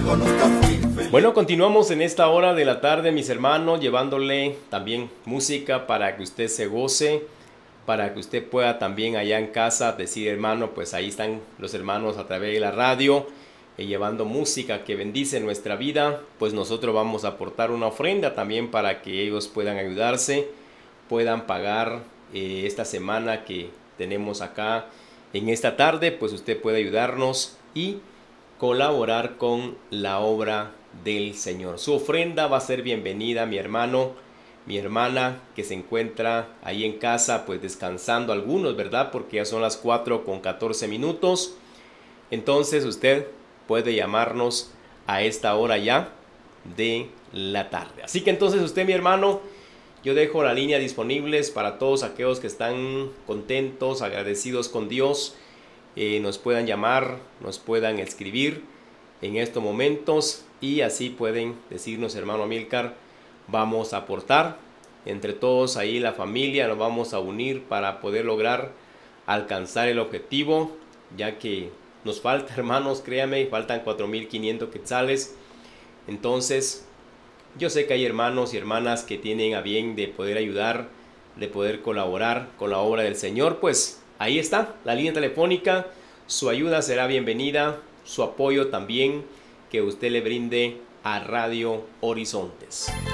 luego nunca fui feliz. Bueno, continuamos en esta hora de la tarde, mis hermanos, llevándole también música para que usted se goce, para que usted pueda también allá en casa decir, hermano, pues ahí están los hermanos a través de la radio, llevando música que bendice nuestra vida. Pues nosotros vamos a aportar una ofrenda también para que ellos puedan ayudarse, puedan pagar esta semana que tenemos acá en esta tarde. Pues usted puede ayudarnos y colaborar con la obra del Señor. Su ofrenda va a ser bienvenida, mi hermano, mi hermana que se encuentra ahí en casa, pues descansando algunos, ¿verdad? Porque ya son las 4:14. Entonces usted puede llamarnos a esta hora ya de la tarde. Así que entonces usted, mi hermano, yo dejo la línea disponibles para todos aquellos que están contentos, agradecidos con Dios. Nos puedan llamar, nos puedan escribir en estos momentos y así pueden decirnos, hermano Amílcar, vamos a aportar entre todos ahí, la familia, nos vamos a unir para poder lograr alcanzar el objetivo, ya que nos falta, hermanos, créanme, faltan 4,500 quetzales. Entonces yo sé que hay hermanos y hermanas que tienen a bien de poder ayudar, de poder colaborar con la obra del Señor. Pues ahí está la línea telefónica, su ayuda será bienvenida, su apoyo también que usted le brinde a Radio Horizontes.